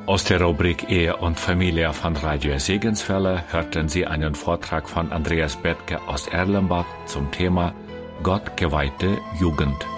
Aus der Rubrik Ehe und Familie von Radio Segenswelle hörten Sie einen Vortrag von Andreas Bethke aus Erlenbach zum Thema Gott geweihte Jugend.